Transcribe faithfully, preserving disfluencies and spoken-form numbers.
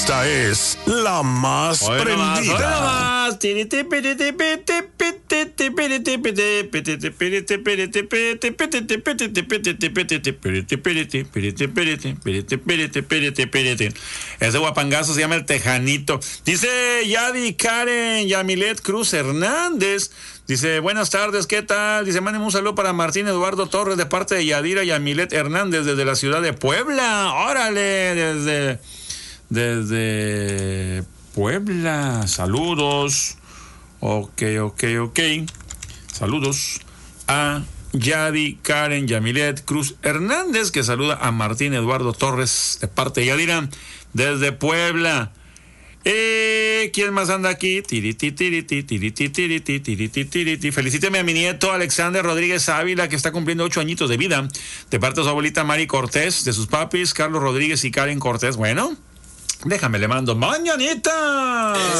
Esta es la más Hoy nomás, hoy prendida. nomás. Ese guapangazo se llama el Tejanito. Dice Yadi Karen Yamilet Cruz Hernández. Dice, buenas tardes, ¿qué tal? Dice, mándenme un saludo para Martín Eduardo Torres de parte de Yadira Yamilet Hernández desde la ciudad de Puebla. Órale, desde... Desde Puebla, saludos. Ok, ok, ok. Saludos a Yadi Karen Yamilet Cruz Hernández, que saluda a Martín Eduardo Torres de parte de Yadira desde Puebla. Eh, ¿Quién más anda aquí? Tiriti, tiriti, tiriti, tiriti, tiriti, tiriti. Felicíteme a mi nieto Alexander Rodríguez Ávila, que está cumpliendo ocho añitos de vida, de parte de su abuelita Mari Cortés, de sus papis Carlos Rodríguez y Karen Cortés. Bueno, déjame, le mando mañanita.